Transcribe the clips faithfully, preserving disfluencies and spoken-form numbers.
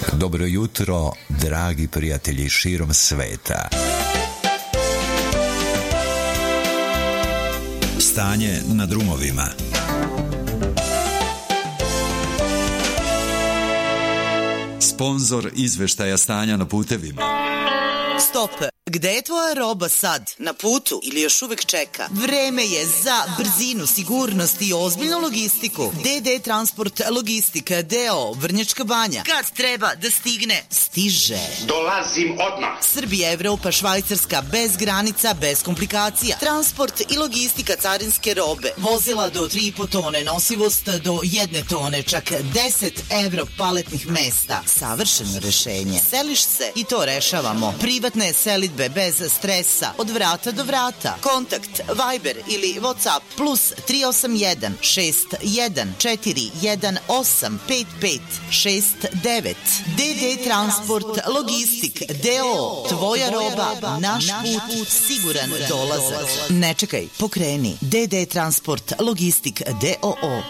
Dobro jutro, dragi prijatelji širom sveta. Stanje na drumovima. Sponzor izveštaja stanja na putevima. Stop! Gde je tvoja roba sad? Na putu ili još uvek čeka? Vreme je za brzinu, sigurnost i ozbiljnu logistiku. D D Transport Logistika D O Vrnjačka Banja. Kad treba da stigne, stiže. Dolazim odmah. Srbija, Evropa, Švajcarska, bez granica, bez komplikacija. Transport i logistika carinske robe. Vozila do tri i po tone, nosivost do jedne tone, čak deset evro paletnih mesta. Savršeno rešenje. Seliš se i to rešavamo. Privatne selidbe bez stresa, od vrata do vrata. Kontakt Viber ili WhatsApp plus tri osam jedan šest jedan četiri jedan osam pet pet šest devet. D D Transport Logistik D O. Tvoja roba, naš put, siguran dolazak. Ne čekaj, pokreni. D D Transport Logistik D O O.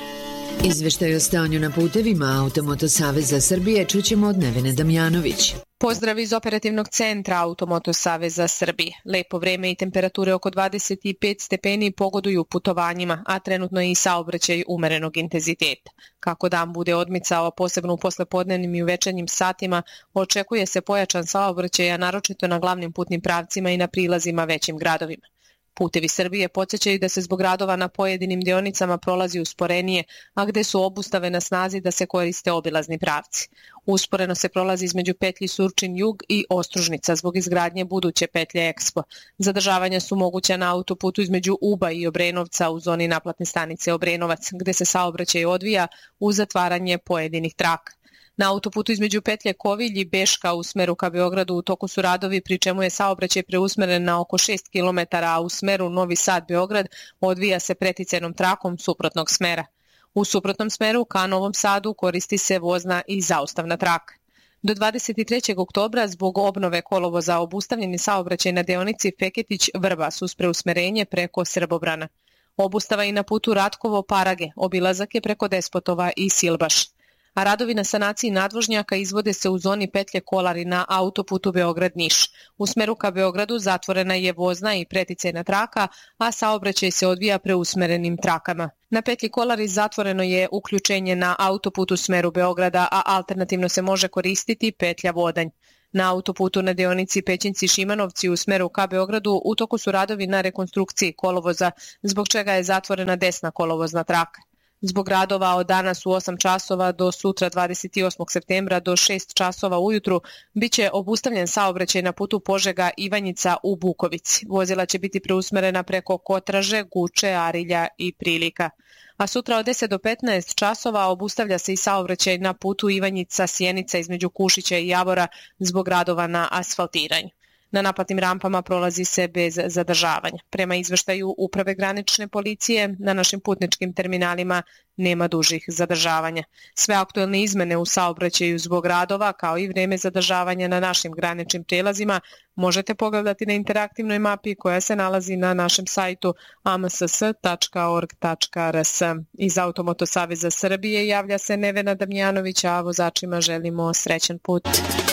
Izveštaj o stanju na putevima Automoto Saveza Srbije čućemo od Nevene Damjanović. Pozdrav iz operativnog centra Automoto Saveza Srbije. Lepo vreme i temperature oko dvadeset pet stepeni pogoduju putovanjima, a trenutno je i saobraćaj umerenog intenziteta. Kako dan bude odmicao, posebno u poslepodnevnim i u večernjim satima, očekuje se pojačan saobraćaj, a naročito na glavnim putnim pravcima i na prilazima većim gradovima. Putevi Srbije podsjećaju da se zbog radova na pojedinim deonicama prolazi usporenije, a gde su obustave na snazi da se koriste obilazni pravci. Usporeno se prolazi između petlji Surčin-Jug i Ostružnica zbog izgradnje buduće petlje Ekspo. Zadržavanja su moguća na autoputu između Uba i Obrenovca u zoni naplatne stanice Obrenovac, gde se saobraćaj odvija uz zatvaranje pojedinih traka. Na autoputu između petlje Kovilj i Beška u smeru ka Beogradu u toku su radovi, pri čemu je saobraćaj preusmeren na oko šest kilometara, a u smeru Novi Sad-Beograd odvija se preticajnom trakom suprotnog smera. U suprotnom smeru ka Novom Sadu koristi se vozna i zaustavna traka. Do dvadeset trećeg oktobra zbog obnove kolovoza obustavljen je saobraćaj na deonici Feketić-Vrbas uz preusmerenje preko Srbobrana. Obustava i na putu Ratkovo-Parage, obilazak je preko Despotova i Silbaš. A radovi na sanaciji nadvožnjaka izvode se u zoni petlje Kolari na autoputu Beograd-Niš. U smeru ka Beogradu zatvorena je vozna i preticajna traka, a saobraćaj se odvija preusmerenim trakama. Na petlji Kolari zatvoreno je uključenje na autoputu smeru Beograda, a alternativno se može koristiti petlja Vodanj. Na autoputu na deonici Pećinci-Šimanovci u smeru ka Beogradu u toku su radovi na rekonstrukciji kolovoza, zbog čega je zatvorena desna kolovozna traka. Zbog radova od danas u osam časova do sutra dvadeset osmog septembra do šest časova ujutru biće obustavljen saobraćaj na putu Požega-Ivanjica u Bukovici. Vozila će biti preusmerena preko Kotraže, Guče, Arilja i Prilika. A sutra od deset do petnaest časova obustavlja se i saobraćaj na putu Ivanjica-Sjenica između Kušića i Javora zbog radova na asfaltiranju. Na naplatnim rampama prolazi se bez zadržavanja. Prema izveštaju Uprave granične policije, na našim putničkim terminalima nema dužih zadržavanja. Sve aktuelne izmene u saobraćaju zbog radova, kao i vreme zadržavanja na našim graničnim prijelazima, možete pogledati na interaktivnoj mapi koja se nalazi na našem sajtu a m s s tačka org tačka r s. Iz Automoto Saveza Srbije javlja se Nevena Damjanović, a vozačima želimo srećan put.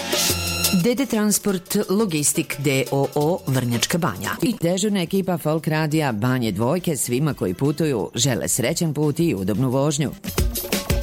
D D Transport Logistik D O O Vrnjačka Banja i dežurna ekipa Folk Radija Banje Dvojke svima koji putuju žele srećan put i udobnu vožnju.